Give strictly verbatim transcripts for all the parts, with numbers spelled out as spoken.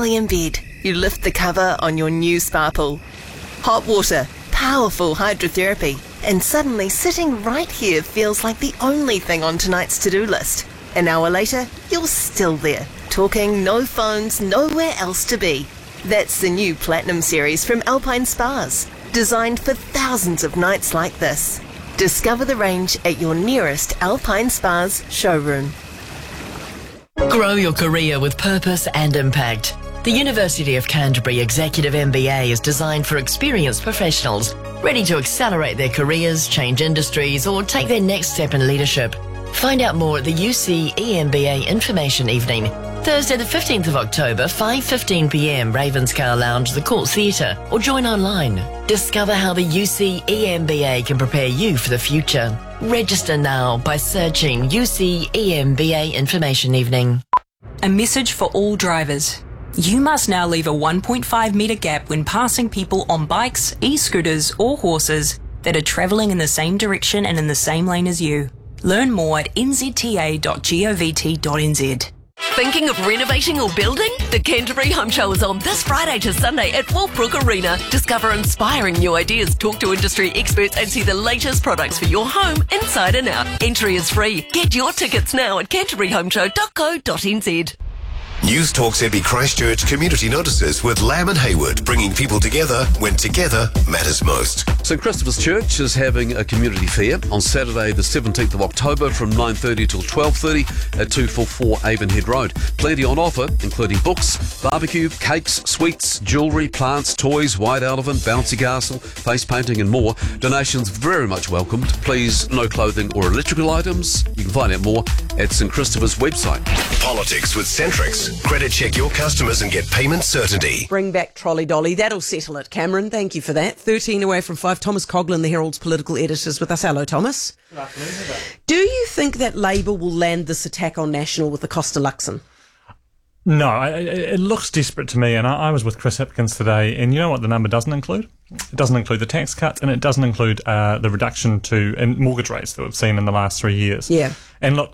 lie in bed, you lift the cover on your new spa pool. Hot water, powerful hydrotherapy, and suddenly sitting right here feels like the only thing on tonight's to-do list. An hour later, you're still there, talking, no phones, nowhere else to be. That's the new Platinum series from Alpine Spas, designed for thousands of nights like this. Discover the range at your nearest Alpine Spas showroom. Grow your career with purpose and impact. The University of Canterbury Executive M B A is designed for experienced professionals ready to accelerate their careers, change industries, or take their next step in leadership. Find out more at the U C E M B A Information Evening, Thursday the fifteenth of October, five fifteen p m, Ravenscar Lounge, the Court Theatre, or join online. Discover how the U C E M B A can prepare you for the future. Register now by searching U C E M B A Information Evening. A message for all drivers. You must now leave a one point five metre gap when passing people on bikes, e-scooters or horses that are travelling in the same direction and in the same lane as you. Learn more at n z t a dot govt dot n z. Thinking of renovating or building? The Canterbury Home Show is on this Friday to Sunday at Wolfbrook Arena. Discover inspiring new ideas, talk to industry experts and see the latest products for your home inside and out. Entry is free. Get your tickets now at canterbury home show dot co dot n z. News Talks Epi Christchurch Community Notices with Lamb and Hayward, bringing people together when together matters most. Saint Christopher's Church is having a community fair on Saturday the seventeenth of October from nine thirty till twelve thirty at two forty-four Avonhead Road. Plenty on offer, including books, barbecue, cakes, sweets, jewellery, plants, toys, white elephant, bouncy castle, face painting and more. Donations very much welcomed. Please, no clothing or electrical items. You can find out more at Saint Christopher's website. Politics with Centrix. Credit check your customers and get payment certainty. Bring back Trolley Dolly. That'll settle it, Cameron. Thank you for that. thirteen away from five. Thomas Coughlin, the Herald's political editor, is with us. Hello, Thomas. Good afternoon. Do you think that Labour will land this attack on National with the cost of Luxon? No, I, it looks desperate to me, and I, I was with Chris Hipkins today, and you know what the number doesn't include? It doesn't include the tax cuts, and it doesn't include uh, the reduction to in mortgage rates that we've seen in the last three years. Yeah. And look,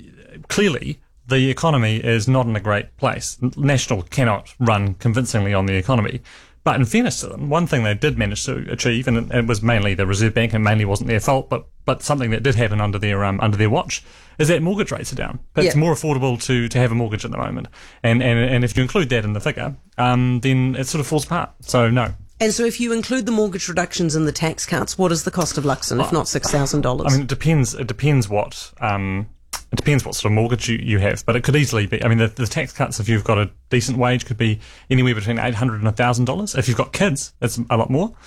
clearly the economy is not in a great place. National cannot run convincingly on the economy. But in fairness to them, one thing they did manage to achieve, and it, it was mainly the Reserve Bank, and mainly wasn't their fault, but but something that did happen under their um, under their watch, is that mortgage rates are down. But yeah. It's more affordable to, to have a mortgage at the moment. And, and and if you include that in the figure, um, then it sort of falls apart. So no. And so if you include the mortgage reductions and the tax cuts, what is the cost of Luxon, if not six thousand dollars? I mean, it depends. It depends what. Um, It depends what sort of mortgage you, you have, but it could easily be. I mean, the, the tax cuts, if you've got a decent wage, could be anywhere between eight hundred dollars and one thousand dollars. If you've got kids, it's a lot more.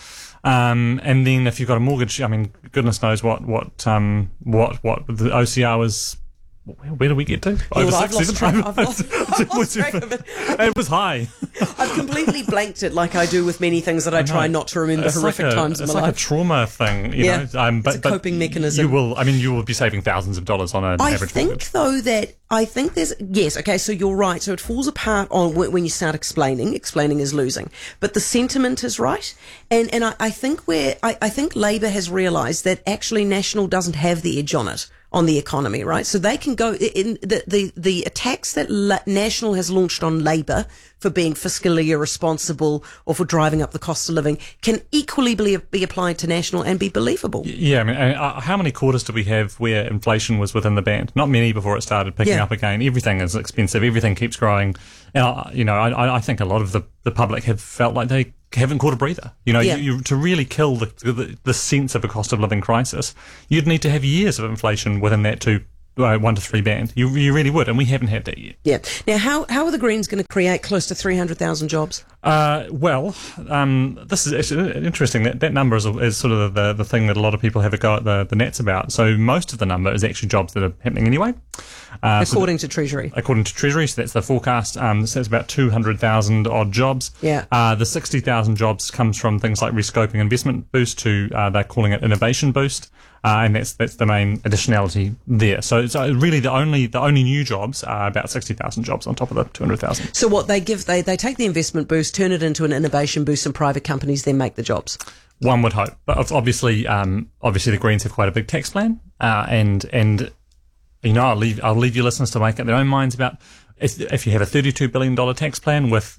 Um, and then if you've got a mortgage, I mean, goodness knows what what um, what what the O C R was. Where did we get to? Yeah, well, I've lost track, I've lost, I've lost track of it. It was high. I've completely blanked it, like I do with many things that I, I try not to remember it's horrific like a, times in my like life. It's like a trauma thing, you yeah, know. Um, but, it's a coping but mechanism. You will, I mean, you will be saving thousands of dollars on an I average think, mortgage. though, that I think there's yes, okay. So you're right. So it falls apart on when you start explaining. Explaining is losing, but the sentiment is right. And and I, I think where I, I think Labour has realised that actually National doesn't have the edge on it. On the economy, right? So they can go in the the, the attacks that La- National has launched on Labour for being fiscally irresponsible or for driving up the cost of living can equally be, be applied to National and be believable. Yeah, I mean, uh, how many quarters do we have where inflation was within the band? Not many before it started picking yeah. up again. Everything is expensive. Everything keeps growing. And, uh, you know, I, I think a lot of the, the public have felt like they haven't caught a breather. You know, yeah. you, you, to really kill the, the the sense of a cost of living crisis, you'd need to have years of inflation within that two, uh, one to three band. You you really would, and we haven't had that yet. Yeah. Now, how how are the Greens going to create close to three hundred thousand jobs? Uh, well, um, this is actually interesting. That that number is, is sort of the, the thing that a lot of people have a go at the, the Nats about. So most of the number is actually jobs that are happening anyway. Uh, according so to Treasury. According to Treasury, so that's the forecast. Um, so that's about two hundred thousand odd jobs. Yeah. Uh, the sixty thousand jobs comes from things like rescoping investment boost to, uh, they're calling it innovation boost. Uh, and that's that's the main additionality there. So it's uh, really the only the only new jobs are about sixty thousand jobs on top of the two hundred thousand. So what they give, they, they take the investment boost, turn it into an innovation boost, and private companies then make the jobs. One would hope, but obviously, um, obviously the Greens have quite a big tax plan, uh, and and you know I'll leave I'll leave your listeners to make up their own minds about if if you have a thirty-two billion dollars tax plan with